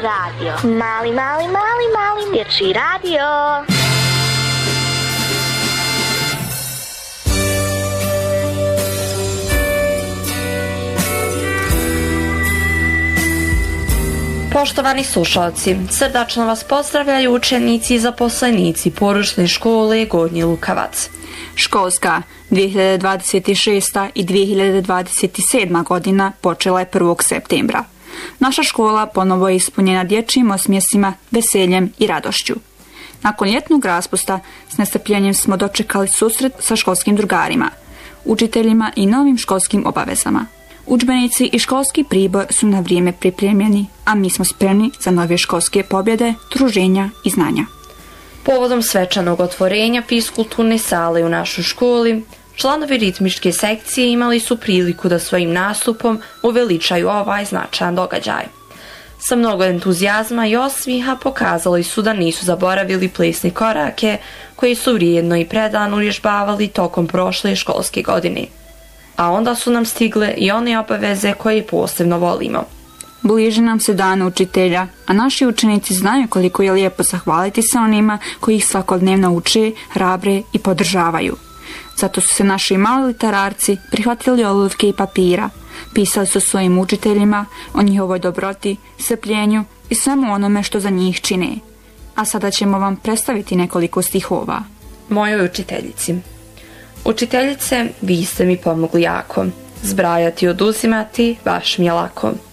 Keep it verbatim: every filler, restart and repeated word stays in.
radio. Mali, mali, mali, mali dječji radio. Poštovani slušalci, srdačno vas pozdravljaju učenici i zaposlenici Poručne škole Gornji Lukavac. Školska dvije hiljade dvadeset šesta i dvije hiljade dvadeset sedma godina počela je prvog septembra. Naša škola ponovo je ispunjena dječjim osmjesima, veseljem i radošću. Nakon ljetnog raspusta s nestrpljenjem smo dočekali susret sa školskim drugarima, učiteljima i novim školskim obavezama. Udžbenici i školski pribor su na vrijeme pripremljeni, a mi smo spremni za nove školske pobjede, druženja i znanja. Povodom svečanog otvorenja fiskulturne sale u našoj školi, članovi ritmičke sekcije imali su priliku da svojim nastupom uveličaju ovaj značajan događaj. Sa mnogo entuzijazma i osmiha pokazali su da nisu zaboravili plesne korake koji su vrijedno i predano uvježbavali tokom prošle školske godine. A onda su nam stigle i one obaveze koje posebno volimo. Bliži nam se dan učitelja, a naši učenici znaju koliko je lijepo zahvaliti se onima koji ih svakodnevno uče, hrabre i podržavaju. Zato su se naši mali literarci prihvatili olovke i papira, pisali su svojim učiteljima o njihovoj dobroti, strpljenju i svemu onome što za njih čine. A sada ćemo vam predstaviti nekoliko stihova. Mojoj učiteljici. Učiteljice, vi ste mi pomogli jako. Zbrajati i oduzimati baš mi je lako.